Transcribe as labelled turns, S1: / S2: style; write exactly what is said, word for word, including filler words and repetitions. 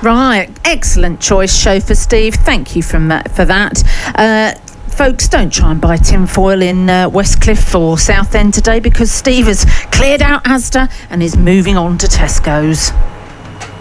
S1: Right, excellent choice, chauffeur Steve. Thank you from that, for that. Uh, folks, don't try and buy tinfoil in uh, Westcliff or Southend today because Steve has cleared out Asda and is moving on to Tesco's.